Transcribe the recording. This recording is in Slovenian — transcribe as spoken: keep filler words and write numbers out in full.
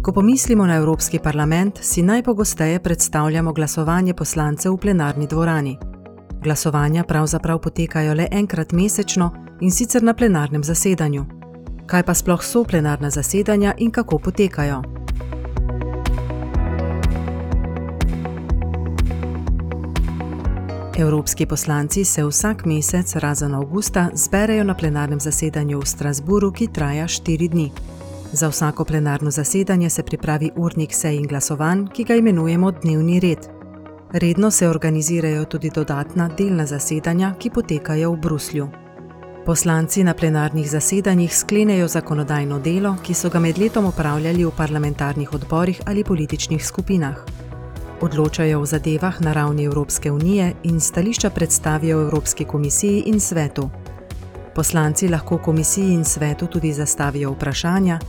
Ko pomislimo na Evropski parlament, si najpogosteje predstavljamo glasovanje poslancev v plenarni dvorani. Glasovanja pravzaprav potekajo le enkrat mesečno in sicer na plenarnem zasedanju. Kaj pa sploh so plenarna zasedanja in kako potekajo? Evropski poslanci se vsak mesec, razen avgusta, zberejo na plenarnem zasedanju v Strasbourgu, ki traja štiri dni. Za vsako plenarno zasedanje se pripravi urnik sej in glasovanj, ki ga imenujemo dnevni red. Redno se organizirajo tudi dodatna delna zasedanja, ki potekajo v Bruslju. Poslanci na plenarnih zasedanjih sklenejo zakonodajno delo, ki so ga med letom opravljali v parlamentarnih odborih ali političnih skupinah. Odločajo o zadevah na ravni Evropske unije in stališča predstavijo Evropski komisiji in svetu. Poslanci lahko komisiji in svetu tudi zastavijo vprašanja,